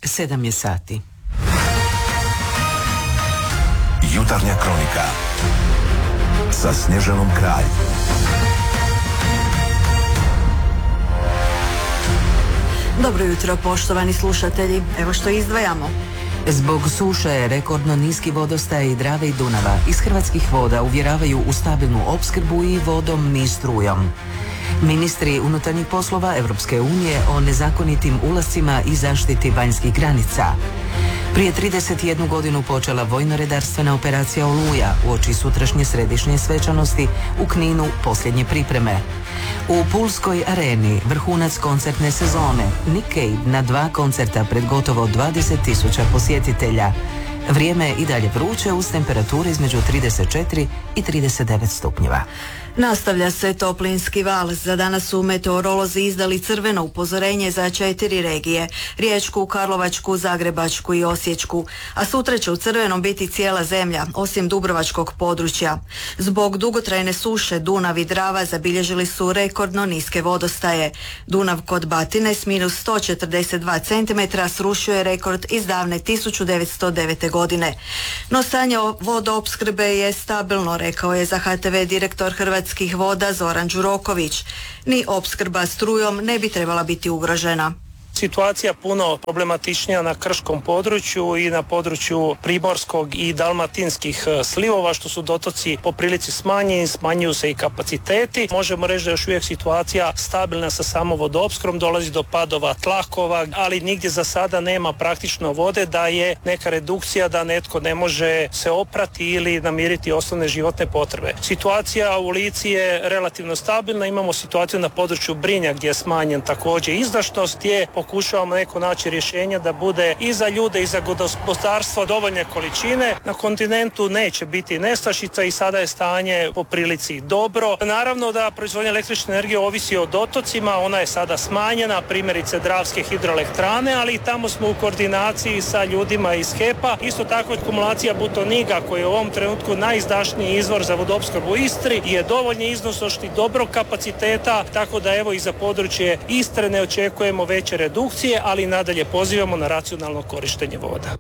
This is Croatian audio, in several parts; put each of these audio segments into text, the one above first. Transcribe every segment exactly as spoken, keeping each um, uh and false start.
sedam je sati. Jutarnja kronika sa Snježanom Kralj. Dobro jutro, poštovani slušatelji. Evo što izdvajamo. Zbog suše, rekordno niski vodostaj Drave i Dunava iz Hrvatskih voda uvjeravaju u stabilnu opskrbu i vodom i strujom. Ministri unutarnjih poslova Europske unije o nezakonitim ulascima i zaštiti vanjskih granica. Prije trideset jednu godinu počela vojno-redarstvena operacija Oluja uoči sutrašnje središnje svečanosti u Kninu posljednje pripreme. U Pulskoj areni vrhunac koncertne sezone Nick Cave na dva koncerta pred gotovo dvadeset tisuća posjetitelja. Vrijeme je i dalje vruće uz temperature između trideset četiri i trideset devet stupnjeva. Nastavlja se toplinski val. Za danas su meteorolozi izdali crveno upozorenje za četiri regije: Riječku, Karlovačku, Zagrebačku i Osječku. A sutra će u crvenom biti cijela zemlja, osim dubrovačkog područja. Zbog dugotrajne suše Dunav i Drava zabilježili su rekordno niske vodostaje. Dunav kod Batine s minus sto četrdeset dva centimetra srušio je rekord iz davne tisuću devetsto devete. godine. No stanje vodoopskrbe je stabilno, rekao je za H T V direktor Hrvatskih voda Zoran Đuroković. Ni opskrba strujom ne bi trebala biti ugrožena. Situacija puno problematičnija na krškom području i na području primorskog i dalmatinskih slivova, što su dotoci po prilici smanjeni, smanjuju se i kapaciteti. Možemo reći da je još uvijek situacija stabilna sa samo vodoopskrbom, dolazi do padova tlakova, ali nigdje za sada nema praktično vode, da je neka redukcija da netko ne može se oprati ili namiriti osnovne životne potrebe. Situacija u Lici je relativno stabilna, imamo situaciju na području Brinja gdje je smanjen također izdašnost, je pokušavamo neko naći rješenja da bude i za ljude i za gospodarstvo dovoljne količine. Na kontinentu neće biti nestašica i sada je stanje po prilici dobro. Naravno da proizvodnja električne energije ovisi o dotocima, ona je sada smanjena, primjerice Dravske hidroelektrane, ali i tamo smo u koordinaciji sa ljudima iz H E P-a. Isto tako akumulacija Butoniga, koji je u ovom trenutku najizdašniji izvor za vodoopskrbu u Istri, je dovoljni iznosošti dobrog kapaciteta, tako da evo i za područje Istre ne očekujemo veće redukcije, ali nadalje pozivamo na racionalno korištenje voda.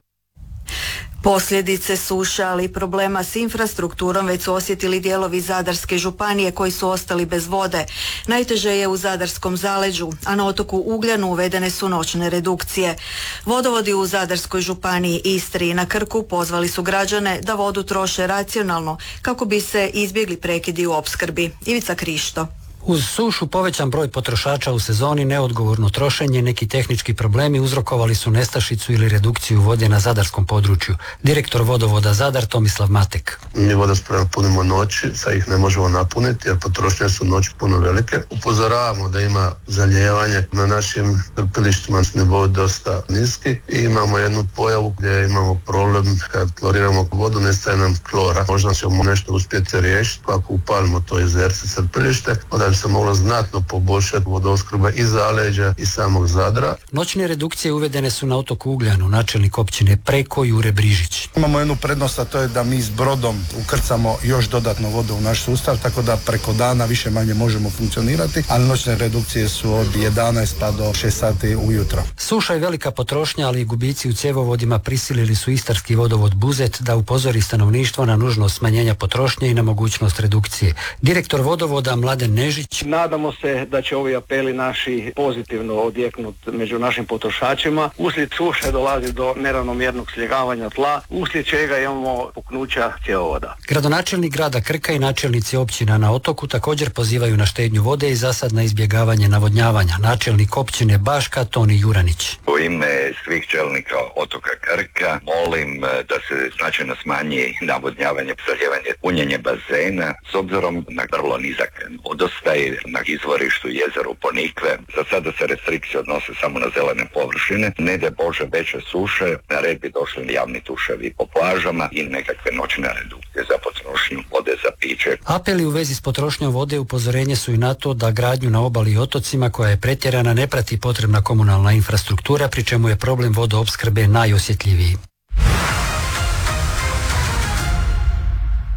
Posljedice suše, ali i problema s infrastrukturom već su osjetili dijelovi Zadarske županije koji su ostali bez vode. Najteže je u Zadarskom zaleđu, a na otoku Ugljanu uvedene su noćne redukcije. Vodovodi u Zadarskoj županiji, Istri i na Krku pozvali su građane da vodu troše racionalno kako bi se izbjegli prekidi u opskrbi. Ivica Krišto. Uz sušu povećan broj potrošača u sezoni, neodgovorno trošenje, neki tehnički problemi uzrokovali su nestašicu ili redukciju vode na zadarskom području. Direktor vodovoda Zadar Tomislav Matek. Mi vodospremu punimo noći, sad ih ne možemo napuniti jer potrošnje su noći puno velike. Upozoravamo da ima zalijevanje na našim crpilištima, nivo dosta niski i imamo jednu pojavu gdje imamo problem kad kloriramo vodu, nestaje nam klora. Možda ćemo nešto uspjeti riješiti ako upalimo to jezerce crpilište, da bi se moglo znatno poboljšati vodoopskrba i zaleđa i samog Zadra. Noćne redukcije uvedene su na otoku Ugljanu, načelnik općine Preko Jure Brižić. Imamo jednu prednost, a to je da mi s brodom ukrcamo još dodatno vodu u naš sustav, tako da preko dana više manje možemo funkcionirati, ali noćne redukcije su od jedanaest pa do šest sati ujutro. Suša i velika potrošnja, ali i gubici u cjevovodima prisilili su istarski vodovod Buzet da upozori stanovništvo na nužnost smanjenja potrošnje i na mogućnost redukcije. Direktor vodovoda Mladen Nežić. Nadamo se da će ovi apeli naši pozitivno odjeknuti među našim potrošačima. Uslijed suše dolazi do neravnomjernog sljegavanja tla, uslijed čega imamo puknuća cjevovoda. Gradonačelnik grada Krka i načelnici općina na otoku također pozivaju na štednju vode i zasad na izbjegavanje navodnjavanja. Načelnik općine Baška Toni Juranić. U ime svih čelnika otoka Krka molim da se značajno smanji navodnjavanje, zalijevanje, punjenje bazena s obzirom na vrlo nizak vodostaj na izvorištu jezeru Ponikve. Za sada se restrikcije odnose samo na zelene površine. Ne de Bože veće suše, na red bi došli javni tuševi po plažama i nekakve noćne redukcije za potrošnju vode za piće. Apeli u vezi s potrošnjom vode upozorenje su i na to da gradnju na obali i otocima koja je pretjerana ne prati potrebna komunalna infrastruktura, pri čemu je problem vodoopskrbe najosjetljiviji.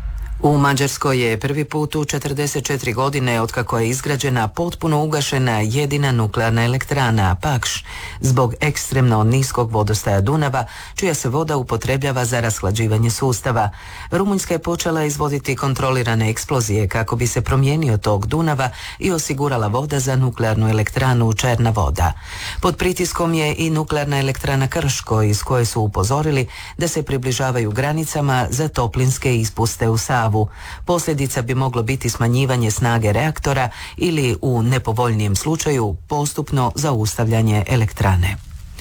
U Mađarskoj je prvi put u četrdeset četiri godine otkako je izgrađena potpuno ugašena jedina nuklearna elektrana Pakš zbog ekstremno niskog vodostaja Dunava, čija se voda upotrebljava za rashlađivanje sustava. Rumunjska je počela izvoditi kontrolirane eksplozije kako bi se promijenio tok Dunava i osigurala voda za nuklearnu elektranu Černa voda. Pod pritiskom je i nuklearna elektrana Krško, iz koje su upozorili da se približavaju granicama za toplinske ispuste u Savu. Posljedica bi moglo biti smanjivanje snage reaktora ili u nepovoljnijem slučaju postupno zaustavljanje elektrane.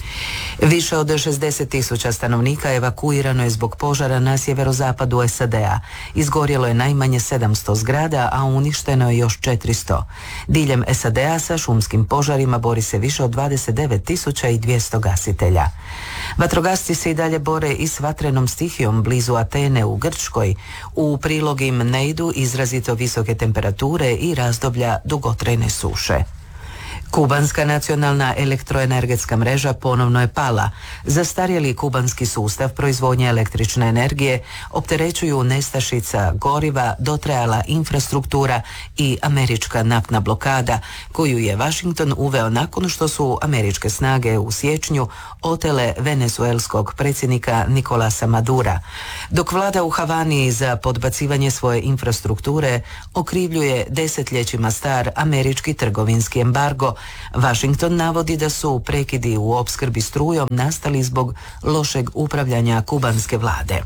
Više od šezdeset tisuća stanovnika evakuirano je zbog požara na sjeverozapadu S A D-a. Izgorjelo je najmanje sedamsto zgrada, a uništeno je još četiristo. Diljem S A D-a sa šumskim požarima bori se više od dvadeset devet tisuća dvjesto gasitelja. Vatrogasci se i dalje bore i s vatrenom stihijom blizu Atene u Grčkoj. U prilog im ne idu izrazito visoke temperature i razdoblja dugotrajne suše. Kubanska nacionalna elektroenergetska mreža ponovno je pala. Zastarjeli kubanski sustav proizvodnje električne energije opterećuju nestašica goriva, dotrajala infrastruktura i američka naftna blokada, koju je Washington uveo nakon što su američke snage u siječnju otele venezuelskog predsjednika Nicolasa Madura. Dok vlada u Havani za podbacivanje svoje infrastrukture okrivljuje desetljećima star američki trgovinski embargo, Washington navodi da su prekidi u opskrbi strujom nastali zbog lošeg upravljanja kubanske vlade.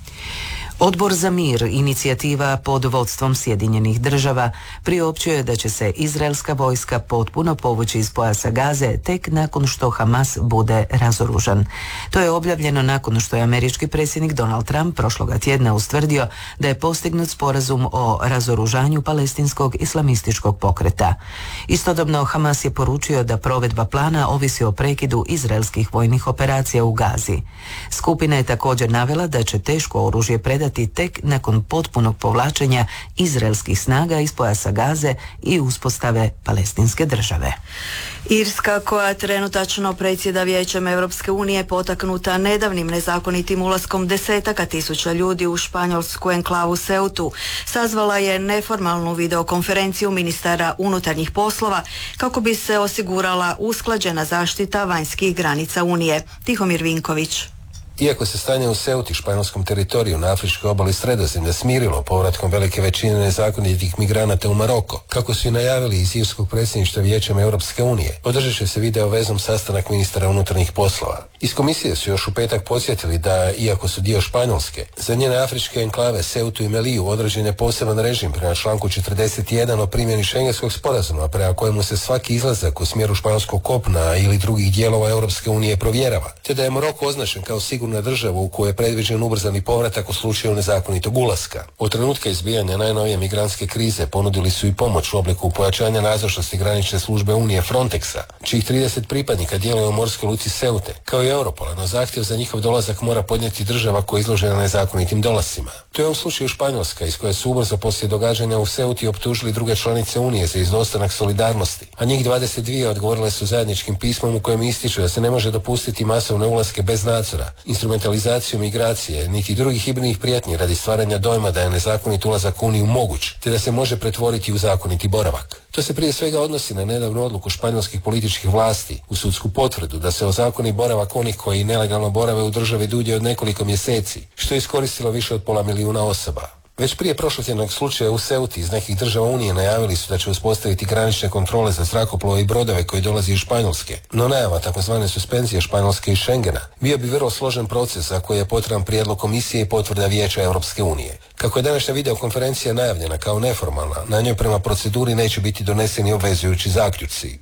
Odbor za mir, inicijativa pod vodstvom Sjedinjenih država, priopćio je da će se izraelska vojska potpuno povući iz pojasa Gaze tek nakon što Hamas bude razoružan. To je objavljeno nakon što je američki predsjednik Donald Trump prošloga tjedna ustvrdio da je postignut sporazum o razoružanju palestinskog islamističkog pokreta. Istodobno Hamas je poručio da provedba plana ovisi o prekidu izraelskih vojnih operacija u Gazi. Skupina je također navela da će teško oružje predati tek nakon potpunog povlačenja izraelskih snaga iz pojasa Gaze i uspostave palestinske države. Irska, koja trenutačno predsjeda Vijećem Europske unije, potaknuta nedavnim nezakonitim ulaskom desetaka tisuća ljudi u španjolsku enklavu Ceutu, sazvala je neformalnu videokonferenciju ministara unutarnjih poslova kako bi se osigurala usklađena zaštita vanjskih granica Unije. Tihomir Vinković. Iako se stanje u Ceuti, španjolskom teritoriju na afričkoj obali Sredozemlja, smirilo povratkom velike većine nezakonitih migranata u Maroko, kako su i najavili iz irskog predsjedništva Vijećem Europske unije, održat će se video vezom sastanak ministara unutarnjih poslova. Iz komisije su još u petak podsjetili da, iako su dio Španjolske, za njene afričke enklave Ceutu i Meliju određen je poseban režim prema članku četrdeset jedan o primjeni Šengenskog sporazuma, prema kojemu se svaki izlazak u smjeru španjolskog kopna ili drugih dijelova Europske unije provjerava, te da je Maroko označen kao sigurna država u kojoj je predviđen ubrzani povratak u slučaju nezakonitog ulaska. Od trenutka izbijanja najnovije migrantske krize ponudili su i pomoć u obliku pojačanja nazočnosti granične službe Unije Frontexa, čijih trideset pripadnika djeluje u morskoj luci Ceute, kao i Europola, no zahtjev za njihov dolazak mora podnijeti država koja je izložena nezakonitim dolascima. To je u ovom slučaju Španjolska, iz koje su ubrzo poslije događanja u Ceuti optužili druge članice Unije za izostanak solidarnosti, a njih dvadeset dvije odgovorile su zajedničkim pismom u kojem ističu da se ne može dopustiti masovne ulaske bez nadzora, instrumentalizaciju migracije, niti drugih hibridnih prijetnji radi stvaranja dojma da je nezakonit ulazak u Uniju moguć, te da se može pretvoriti u zakoniti boravak. To se prije svega odnosi na nedavnu odluku španjolskih političkih vlasti u sudsku potvrdu da se ozakoni boravak onih koji nelegalno borave u državi dulje od nekoliko mjeseci, što je iskoristilo više od pola milijuna osoba. Već prije prošlotjednog slučaja u Ceuti iz nekih država Unije najavili su da će uspostaviti granične kontrole za zrakoplove i brodove koji dolazi iz Španjolske, no najava takozvane suspenzije Španjolske i Schengena bio bi vrlo složen proces za koji je potreban prijedlog komisije i potvrda Vijeća Europske unije. Kako je današnja videokonferencija najavljena kao neformalna, na njoj prema proceduri neće biti doneseni obvezujući zaključci.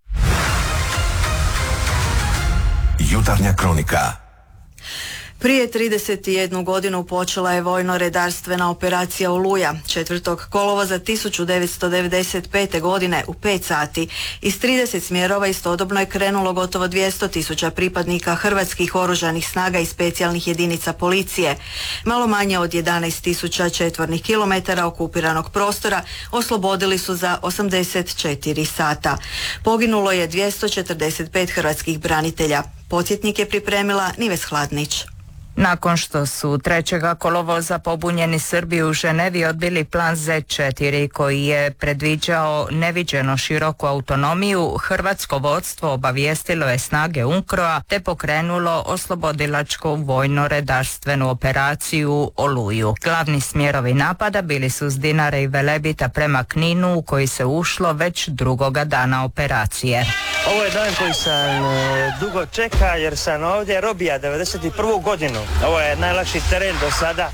Jutarnja kronika. Prije trideset jednu godinu počela je vojno-redarstvena operacija Oluja. četvrtog kolovoza tisuću devetsto devedeset pete. godine u pet sati iz trideset smjerova istodobno je krenulo gotovo dvjesto tisuća pripadnika hrvatskih oružanih snaga i specijalnih jedinica policije. Malo manje od jedanaest tisuća četvornih kilometara okupiranog prostora oslobodili su za osamdeset četiri sata. Poginulo je dvjesto četrdeset pet hrvatskih branitelja. Podsjetnik je pripremila Nives Hladnić. Nakon što su trećeg kolovoza pobunjeni Srbi u Ženevi odbili plan zet četiri koji je predviđao neviđeno široku autonomiju, hrvatsko vodstvo obavijestilo je snage UNKRO-a te pokrenulo oslobodilačku vojno-redarstvenu operaciju Oluju. Glavni smjerovi napada bili su s Dinare i Velebita prema Kninu u koji se ušlo već drugoga dana operacije. Ovo je dan koji sam e, dugo čeka jer sam ovdje robija devedeset prvu godinu. Ovo je najlakši teren do sada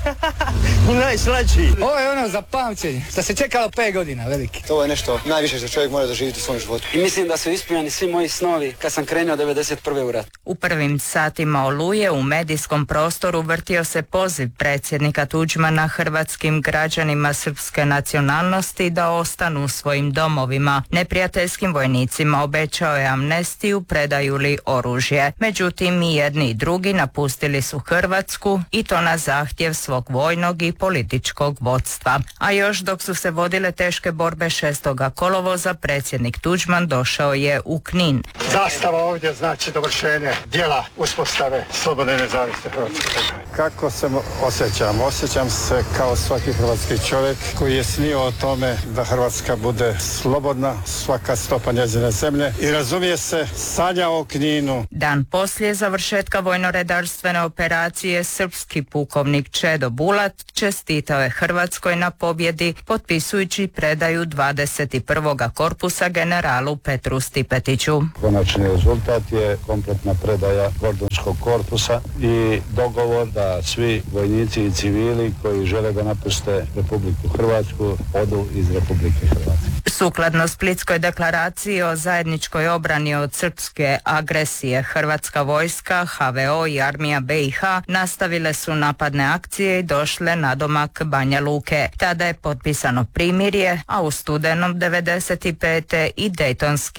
i najslađi. Ovo je ono za pamćenje, što se čekalo pet godina, veliki. To je nešto najviše što čovjek mora doživjeti u svom životu. I mislim da su ispunjeni svi moji snovi kad sam krenuo devedeset prve u rat. U prvim satima Oluje u medijskom prostoru vrtio se poziv predsjednika Tuđmana hrvatskim građanima srpske nacionalnosti da ostanu u svojim domovima. Neprijateljskim vojnicima obećao je amnestiju, predaju li oružje. Međutim, i jedni i drugi napustili su Hrvatsku i to na zahtjev svog vojnog i političkog vodstva. A još dok su se vodile teške borbe šestoga kolovoza, predsjednik Tuđman došao je u Knin. Zastava ovdje znači dovršenje dijela uspostave slobodne nezavisne Hrvatske. Kako se osjećam? Osjećam se kao svaki hrvatski čovjek koji je snio o tome da Hrvatska bude slobodna, svaka stopa njezine zemlje i razumije se sanja o Kninu. Dan poslije završetka vojno-redarstvene operacije srpski pukovnik Čedo Bulat čestitao je Hrvatskoj na pobjedi potpisujući predaju dvadeset prvog korpusa generalu Petru Stipetiću. Konačni rezultat je kompletna predaja Gordonskog korpusa i dogovor da svi vojnici i civili koji žele da napuste Republiku Hrvatsku odu iz Republike Hrvatske. Sukladno Splitskoj deklaraciji o zajedničkoj obrani od srpske agresije, hrvatska vojska, ha ve o i armija be i ha nastavile su napadne akcije i došle na domak Banja Luke. Tada je potpisano primirje, a u studenom devedeset pete i Dejtonski